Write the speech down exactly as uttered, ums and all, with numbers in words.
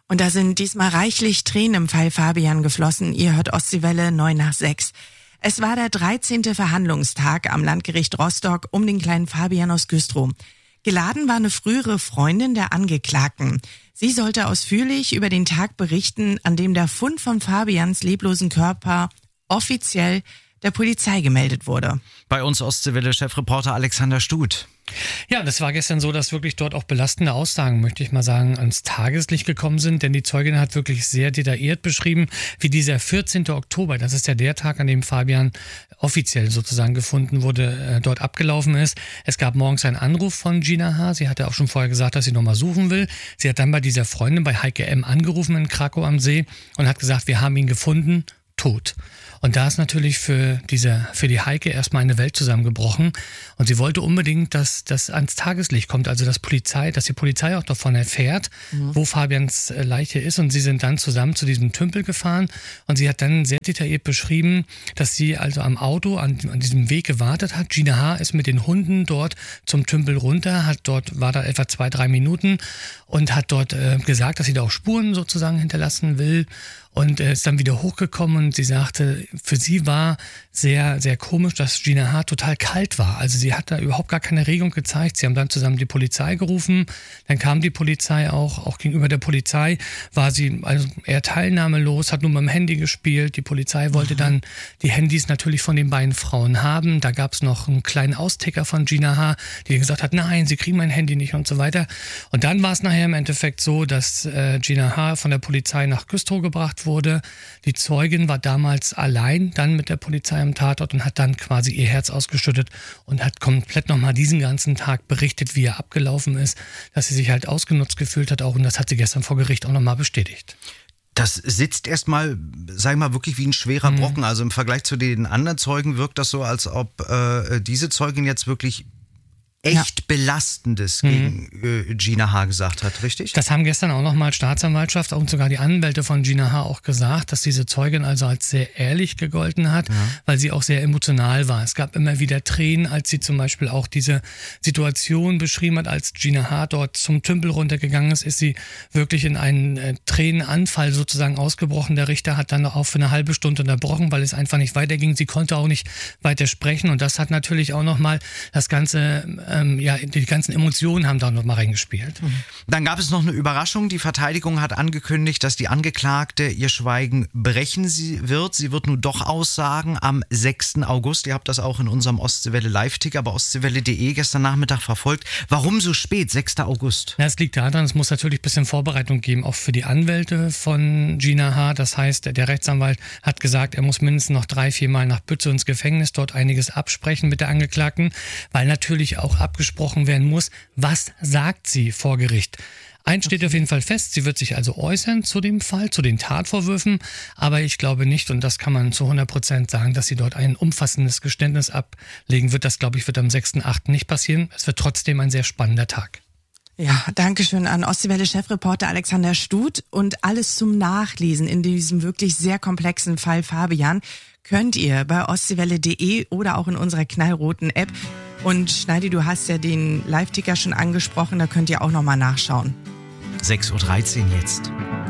Und da sind diesmal reichlich Tränen im Fall Fabian geflossen. Ihr hört Ostseewelle neun nach sechs. Es war der dreizehnte Verhandlungstag am Landgericht Rostock um den kleinen Fabian aus Güstrow. Geladen war eine frühere Freundin der Angeklagten. Sie sollte ausführlich über den Tag berichten, an dem der Fund von Fabians leblosen Körper offiziell der Polizei gemeldet wurde. Bei uns Ostseewelle-Chefreporter Alexander Stut. Ja, das war gestern so, dass wirklich dort auch belastende Aussagen, möchte ich mal sagen, ans Tageslicht gekommen sind, denn die Zeugin hat wirklich sehr detailliert beschrieben, wie dieser vierzehnte Oktober, das ist ja der Tag, an dem Fabian offiziell sozusagen gefunden wurde, äh, dort abgelaufen ist. Es gab morgens einen Anruf von Gina H., sie hatte auch schon vorher gesagt, dass sie nochmal suchen will. Sie hat dann bei dieser Freundin, bei Heike M., angerufen in Krakow am See und hat gesagt, wir haben ihn gefunden, tot. Und da ist natürlich für diese, für die Heike erstmal eine Welt zusammengebrochen. Und sie wollte unbedingt, dass das ans Tageslicht kommt, also dass Polizei, dass die Polizei auch davon erfährt, mhm. wo Fabians Leiche ist. Und sie sind dann zusammen zu diesem Tümpel gefahren. Und sie hat dann sehr detailliert beschrieben, dass sie also am Auto an, an diesem Weg gewartet hat. Gina H. ist mit den Hunden dort zum Tümpel runter, hat dort, war da etwa zwei, drei Minuten und hat dort äh, gesagt, dass sie da auch Spuren sozusagen hinterlassen will. Und er ist dann wieder hochgekommen und sie sagte, für sie war sehr, sehr komisch, dass Gina H. total kalt war. Also sie hat da überhaupt gar keine Regung gezeigt. Sie haben dann zusammen die Polizei gerufen. Dann kam die Polizei auch. Auch gegenüber der Polizei war sie also eher teilnahmelos, hat nur mit dem Handy gespielt. Die Polizei wollte dann die Handys natürlich von den beiden Frauen haben. Da gab es noch einen kleinen Austicker von Gina H., die gesagt hat, nein, sie kriegen mein Handy nicht und so weiter. Und dann war es nachher im Endeffekt so, dass äh, Gina H. von der Polizei nach Güstrow gebracht wurde. Die Zeugin war damals allein dann mit der Polizei am Tatort und hat dann quasi ihr Herz ausgeschüttet und hat komplett nochmal diesen ganzen Tag berichtet, wie er abgelaufen ist, dass sie sich halt ausgenutzt gefühlt hat auch, und das hat sie gestern vor Gericht auch nochmal bestätigt. Das sitzt erstmal, sag ich mal, wirklich wie ein schwerer Brocken. Also im Vergleich zu den anderen Zeugen wirkt das so, als ob äh, diese Zeugin jetzt wirklich echt ja. Belastendes gegen mhm. Gina H. gesagt hat, richtig? Das haben gestern auch nochmal Staatsanwaltschaft und sogar die Anwälte von Gina H. auch gesagt, dass diese Zeugin also als sehr ehrlich gegolten hat, ja. weil sie auch sehr emotional war. Es gab immer wieder Tränen, als sie zum Beispiel auch diese Situation beschrieben hat, als Gina H. dort zum Tümpel runtergegangen ist, ist sie wirklich in einen äh, Tränenanfall sozusagen ausgebrochen. Der Richter hat dann auch für eine halbe Stunde unterbrochen, weil es einfach nicht weiterging. Sie konnte auch nicht weiter sprechen und das hat natürlich auch nochmal das Ganze Ähm, ja, die ganzen Emotionen haben da noch mal reingespielt. Dann gab es noch eine Überraschung. Die Verteidigung hat angekündigt, dass die Angeklagte ihr Schweigen brechen wird. Sie wird nun doch aussagen am sechsten August. Ihr habt das auch in unserem Ostseewelle Live-Ticker bei ostseewelle punkt de gestern Nachmittag verfolgt. Warum so spät, sechster August? Ja, es liegt daran, es muss natürlich ein bisschen Vorbereitung geben, auch für die Anwälte von Gina H. Das heißt, der Rechtsanwalt hat gesagt, er muss mindestens noch drei, vier Mal nach Bützow ins Gefängnis, dort einiges absprechen mit der Angeklagten, weil natürlich auch abgesprochen werden muss, was sagt sie vor Gericht. Eins steht auf jeden Fall fest, sie wird sich also äußern zu dem Fall, zu den Tatvorwürfen, aber ich glaube nicht, und das kann man zu hundert Prozent sagen, dass sie dort ein umfassendes Geständnis ablegen wird. Das, glaube ich, wird am sechsten achten nicht passieren. Es wird trotzdem ein sehr spannender Tag. Ja, danke schön an Ostseewelle-Chefreporter Alexander Stut. Und alles zum Nachlesen in diesem wirklich sehr komplexen Fall Fabian könnt ihr bei ostseewelle punkt de oder auch in unserer knallroten App. Und Schneidi, du hast ja den Live-Ticker schon angesprochen, da könnt ihr auch nochmal nachschauen. sechs Uhr dreizehn jetzt.